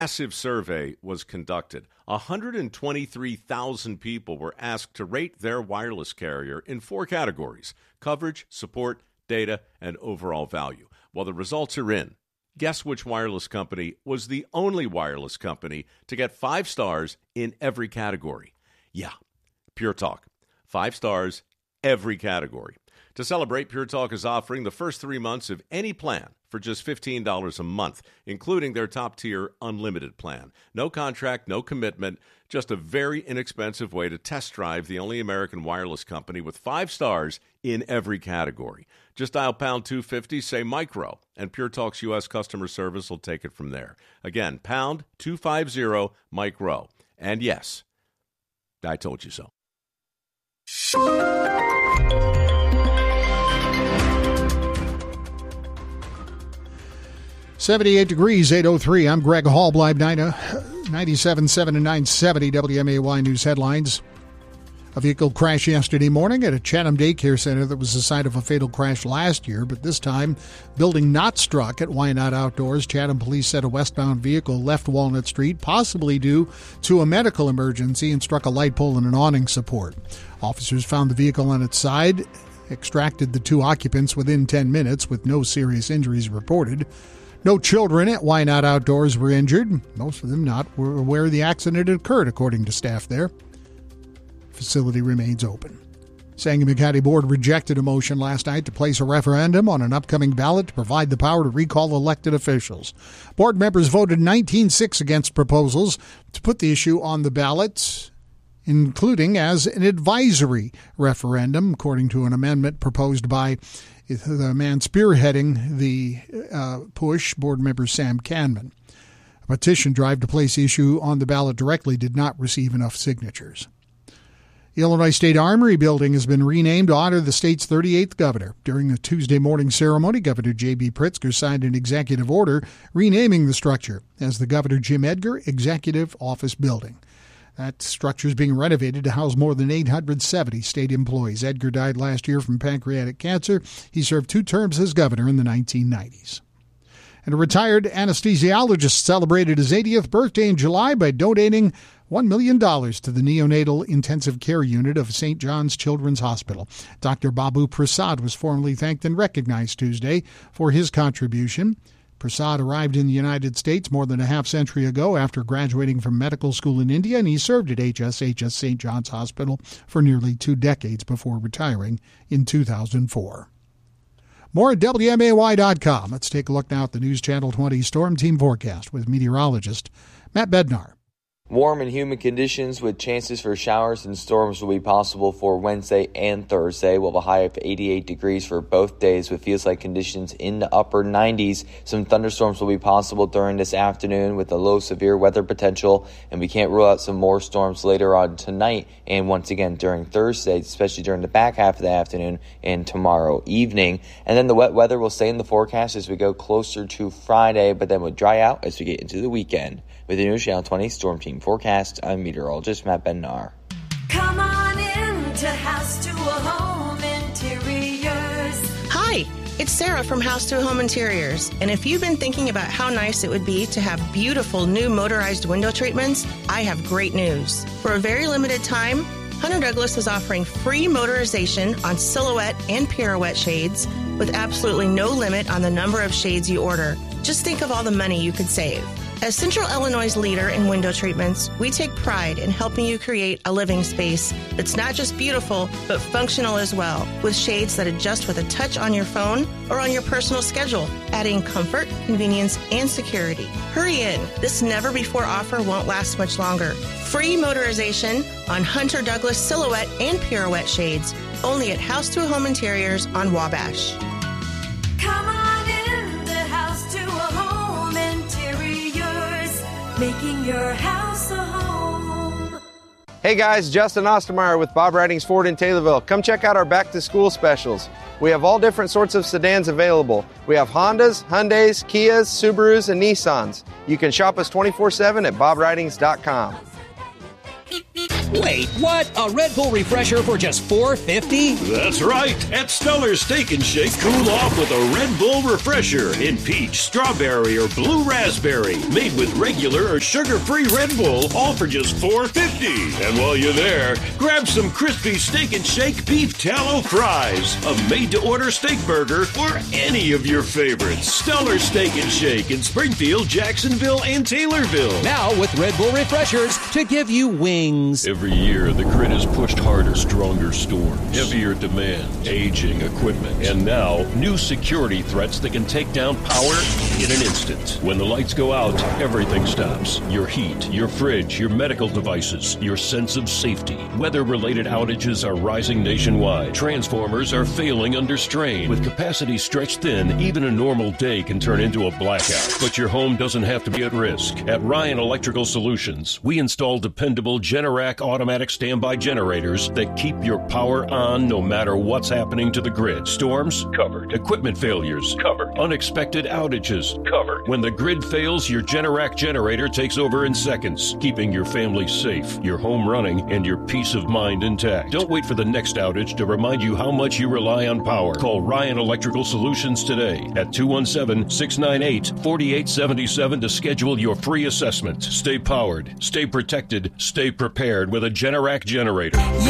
Massive survey was conducted. 123,000 people were asked to rate their wireless carrier in 4 categories: coverage, support, data, and overall value. Well, the results are in. Guess which wireless company was the only wireless company to get 5 stars in every category? Yeah, Pure Talk. 5 stars, every category. To celebrate, Pure Talk is offering the first 3 months of any plan for just $15 a month, including their top-tier unlimited plan. No contract, no commitment, just a very inexpensive way to test drive the only American wireless company with 5 stars in every category. Just dial pound 250, say micro, and Pure Talk's U.S. customer service will take it from there. Again, pound 250 micro. And yes, I told you so. 78 degrees, 8:03. I'm Greg Hall, Blythe 97.7 and 970 WMAY News headlines. A vehicle crash yesterday morning at a Chatham daycare center that was the site of a fatal crash last year, but this time building not struck at Wynot Outdoors. Chatham police said a westbound vehicle left Walnut Street, possibly due to a medical emergency, and struck a light pole and an awning support. Officers found the vehicle on its side, extracted the 2 occupants within 10 minutes with no serious injuries reported. No children at Wynot Outdoors were injured. Most of them were aware the accident had occurred, according to staff there. Facility remains open. Sangamon County Board rejected a motion last night to place a referendum on an upcoming ballot to provide the power to recall elected officials. Board members voted 19-6 against proposals to put the issue on the ballot, including as an advisory referendum, according to an amendment proposed by the man spearheading the push, Board member Sam Canman. A petition drive to place the issue on the ballot directly did not receive enough signatures. The Illinois State Armory building has been renamed to honor the state's 38th governor. During the Tuesday morning ceremony, Governor J.B. Pritzker signed an executive order renaming the structure as the Governor Jim Edgar Executive Office Building. That structure is being renovated to house more than 870 state employees. Edgar died last year from pancreatic cancer. He served 2 terms as governor in the 1990s. And a retired anesthesiologist celebrated his 80th birthday in July by donating $1 million to the neonatal intensive care unit of St. John's Children's Hospital. Dr. Babu Prasad was formally thanked and recognized Tuesday for his contribution. Prasad arrived in the United States more than a half-century ago after graduating from medical school in India, and he served at HSHS St. John's Hospital for nearly 2 decades before retiring in 2004. More at WMAY.com. Let's take a look now at the News Channel 20 Storm Team Forecast with meteorologist Matt Bednar. Warm and humid conditions with chances for showers and storms will be possible for Wednesday and Thursday. We'll have a high of 88 degrees for both days with feels-like conditions in the upper 90s. Some thunderstorms will be possible during this afternoon with a low severe weather potential, and we can't rule out some more storms later on tonight and once again during Thursday, especially during the back half of the afternoon and tomorrow evening. And then the wet weather will stay in the forecast as we go closer to Friday, but then will dry out as we get into the weekend. With the News Channel 20 Storm Team Forecast, I'm meteorologist Matt Bednar. Come on in to House to a Home Interiors. Hi, it's Sarah from House to a Home Interiors. And if you've been thinking about how nice it would be to have beautiful new motorized window treatments, I have great news. For a very limited time, Hunter Douglas is offering free motorization on silhouette and pirouette shades with absolutely no limit on the number of shades you order. Just think of all the money you could save. As Central Illinois' leader in window treatments, we take pride in helping you create a living space that's not just beautiful, but functional as well, with shades that adjust with a touch on your phone or on your personal schedule, adding comfort, convenience, and security. Hurry in. This never-before offer won't last much longer. Free motorization on Hunter Douglas silhouette and pirouette shades, only at House to a Home Interiors on Wabash. Come on in to House to a Home Interiors, making your house a home. Hey guys, Justin Ostermeyer with Bob Ridings Ford in Taylorville. Come check out our back-to-school specials. We have all different sorts of sedans available. We have Hondas, Hyundais, Kias, Subarus, and Nissans. You can shop us 24/7 at bobridings.com. Wait, what? A Red Bull refresher for just $4.50? That's right. At Stellar Steak and Shake, cool off with a Red Bull refresher in peach, strawberry, or blue raspberry. Made with regular or sugar-free Red Bull, all for just $4.50. And while you're there, grab some crispy Steak and Shake beef tallow fries, a made-to-order steak burger, or any of your favorites. Stellar Steak and Shake in Springfield, Jacksonville, and Taylorville. Now with Red Bull refreshers to give you wings. Every year, the grid is pushed harder, stronger storms, heavier demand, aging equipment, and now new security threats that can take down power in an instant. When the lights go out, everything stops. Your heat, your fridge, your medical devices, your sense of safety. Weather-related outages are rising nationwide. Transformers are failing under strain. With capacity stretched thin, even a normal day can turn into a blackout. But your home doesn't have to be at risk. At Ryan Electrical Solutions, we install dependable Generac automatic standby generators that keep your power on no matter what's happening to the grid. Storms? Covered. Equipment failures? Covered. Unexpected outages? Covered. When the grid fails, your Generac generator takes over in seconds, keeping your family safe, your home running, and your peace of mind intact. Don't wait for the next outage to remind you how much you rely on power. Call Ryan Electrical Solutions today at 217-698-4877 to schedule your free assessment. Stay powered, stay protected, stay prepared with a Generac generator.